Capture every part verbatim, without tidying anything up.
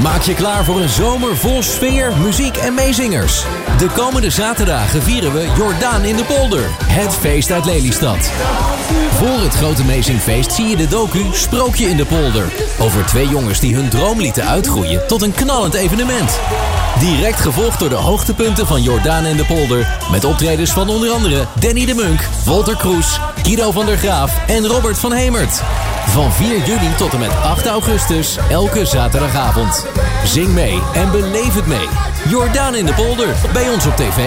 Maak je klaar voor een zomer vol sfeer, muziek en meezingers. De komende zaterdagen vieren we Jordaan in de Polder. Het feest uit Lelystad. Voor het grote meezingfeest zie je de docu Sprookje in de Polder. Over twee jongens die hun droom lieten uitgroeien tot een knallend evenement. Direct gevolgd door de hoogtepunten van Jordaan en de Polder. Met optredens van onder andere Danny de Munk, Walter Kroes, Guido van der Graaf en Robert van Hemert. Van vier juli tot en met acht augustus, elke zaterdagavond. Zing mee en beleef het mee. Jordaan in de Polder, bij ons op tv.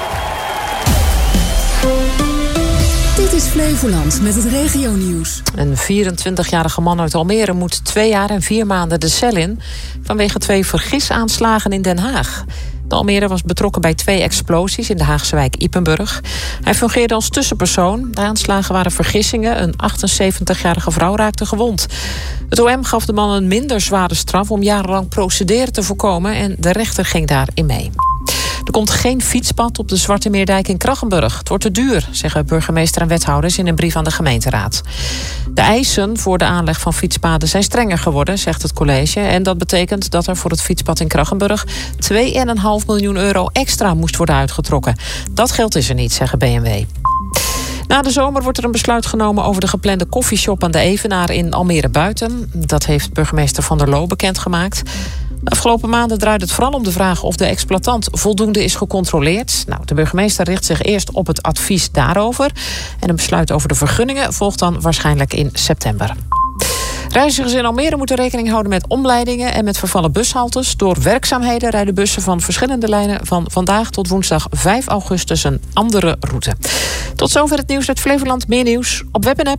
Dit is Flevoland met het regionieuws. Een vierentwintigjarige man uit Almere moet twee jaar en vier maanden de cel in vanwege twee vergisaanslagen in Den Haag. De Almere was betrokken bij twee explosies in de Haagse wijk Ypenburg. Hij fungeerde als tussenpersoon. De aanslagen waren vergissingen. Een achtenzeventigjarige vrouw raakte gewond. Het O M gaf de man een minder zware straf om jarenlang procederen te voorkomen en de rechter ging daarin mee. Er komt geen fietspad op de Zwarte Meerdijk in Kraggenburg. Het wordt te duur, zeggen burgemeester en wethouders in een brief aan de gemeenteraad. De eisen voor de aanleg van fietspaden zijn strenger geworden, zegt het college. En dat betekent dat er voor het fietspad in Kraggenburg twee komma vijf miljoen euro extra moest worden uitgetrokken. Dat geld is er niet, zeggen B M W. Na de zomer wordt er een besluit genomen over de geplande koffieshop aan de Evenaar in Almere Buiten. Dat heeft burgemeester Van der Loo bekendgemaakt. De afgelopen maanden draait het vooral om de vraag of de exploitant voldoende is gecontroleerd. Nou, de burgemeester richt zich eerst op het advies daarover. En een besluit over de vergunningen volgt dan waarschijnlijk in september. Reizigers in Almere moeten rekening houden met omleidingen en met vervallen bushaltes. Door werkzaamheden rijden bussen van verschillende lijnen van vandaag tot woensdag vijf augustus een andere route. Tot zover het nieuws uit Flevoland. Meer nieuws op web en app.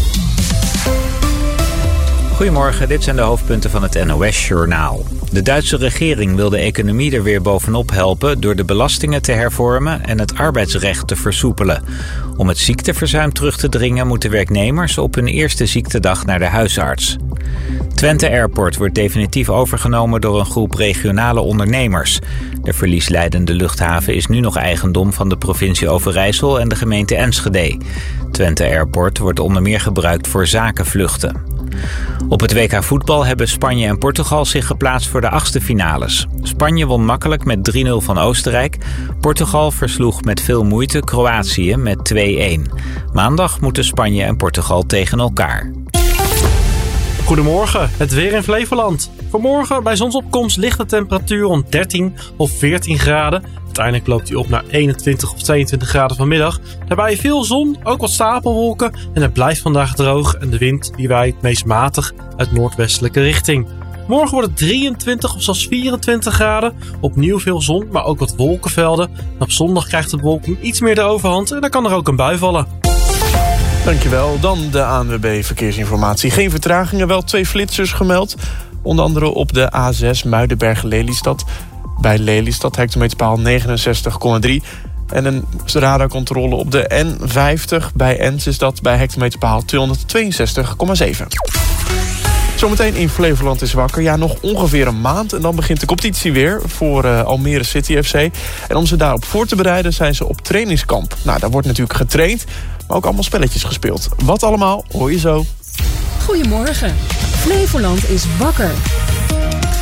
Goedemorgen, dit zijn de hoofdpunten van het N O S-journaal. De Duitse regering wil de economie er weer bovenop helpen door de belastingen te hervormen en het arbeidsrecht te versoepelen. Om het ziekteverzuim terug te dringen moeten werknemers op hun eerste ziektedag naar de huisarts. Twente Airport wordt definitief overgenomen door een groep regionale ondernemers. De verliesleidende luchthaven is nu nog eigendom van de provincie Overijssel en de gemeente Enschede. Twente Airport wordt onder meer gebruikt voor zakenvluchten. Op het W K voetbal hebben Spanje en Portugal zich geplaatst voor de achtste finales. Spanje won makkelijk met drie nul van Oostenrijk. Portugal versloeg met veel moeite Kroatië met twee-een. Maandag moeten Spanje en Portugal tegen elkaar. Goedemorgen, het weer in Flevoland. Vanmorgen bij zonsopkomst ligt de temperatuur rond dertien of veertien graden. Uiteindelijk loopt die op naar eenentwintig of tweeëntwintig graden vanmiddag. Daarbij veel zon, ook wat stapelwolken en het blijft vandaag droog en de wind die waait meest matig uit noordwestelijke richting. Morgen wordt het drieëntwintig of zelfs vierentwintig graden. Opnieuw veel zon, maar ook wat wolkenvelden. En op zondag krijgt de bewolking iets meer de overhand en dan kan er ook een bui vallen. Dankjewel. Dan de A N W B Verkeersinformatie. Geen vertragingen, wel twee flitsers gemeld. Onder andere op de A zes Muidenberg-Lelystad. Bij Lelystad hectometerpaal negenenzestig komma drie. En een radarcontrole op de N vijftig bij Ens is dat bij hectometerpaal tweehonderdtweeënzestig komma zeven. Zometeen in Flevoland is wakker. Ja, nog ongeveer een maand en dan begint de competitie weer voor uh, Almere City F C. En om ze daarop voor te bereiden zijn ze op trainingskamp. Nou, daar wordt natuurlijk getraind, maar ook allemaal spelletjes gespeeld. Wat allemaal, hoor je zo. Goedemorgen. Flevoland is wakker.